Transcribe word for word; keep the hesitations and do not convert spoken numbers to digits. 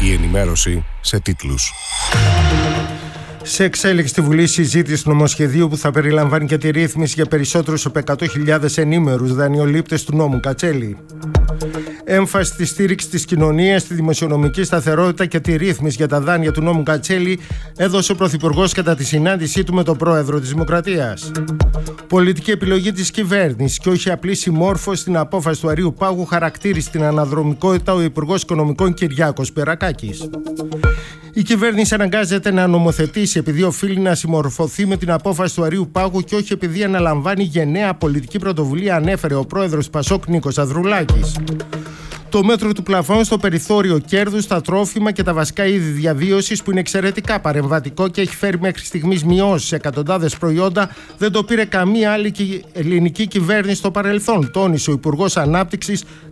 Η ενημέρωση σε τίτλους. Σε εξέλιξη στη Βουλή συζήτηση νομοσχεδίου που θα περιλαμβάνει και τη ρύθμιση για περισσότερους από εκατό χιλιάδες ενήμερους δανειολήπτες του νόμου Κατσέλη. Έμφαση στη στήριξη της κοινωνίας, στη δημοσιονομική σταθερότητα και τη ρύθμιση για τα δάνεια του νόμου Κατσέλη έδωσε ο Πρωθυπουργός κατά τη συνάντησή του με τον Πρόεδρο της Δημοκρατίας. Πολιτική επιλογή της κυβέρνησης και όχι απλή συμμόρφωση στην απόφαση του Αριού Πάγου χαρακτήρισε την αναδρομικότητα ο Υπουργός Οικονομικών Κυριάκος Περακάκης. Η κυβέρνηση αναγκάζεται να νομοθετήσει επειδή οφείλει να συμμορφωθεί με την απόφαση του Αριού Πάγου και όχι επειδή αναλαμβάνει γενναία πολιτική πρωτοβουλία, ανέφερε ο πρόεδρος Πασόκ Νίκος Ανδρουλάκης. Το μέτρο του πλαφών στο περιθώριο κέρδους, τα τρόφιμα και τα βασικά είδη διαβίωσης, που είναι εξαιρετικά παρεμβατικό και έχει φέρει μέχρι στιγμής μειώσεις σε εκατοντάδες προϊόντα, δεν το πήρε καμία άλλη ελληνική κυβέρνηση στο παρελθόν, τόνισε ο Υπουργός Ανάπτυξης